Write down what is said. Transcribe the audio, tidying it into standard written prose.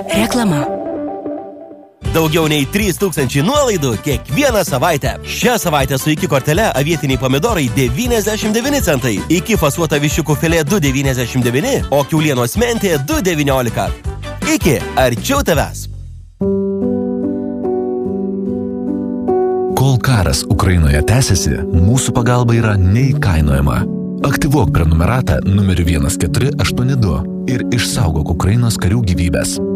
Reklama. Daugiau nei 3000 nuolaidų kiekvieną savaitę. Šią savaitę su iki kortele avietiniai pomidorai 99 centai, iki fasuota viščiukų filė 2,99, o kiaulienos mentė 2,19. Iki, arčiau tavęs. Kol karas Ukrainoje tęsiasi, mūsų pagalba yra neįkainojama. Aktyvuok prenumeratą numeriu 1482 ir išsaugok Ukrainos karių gyvybės.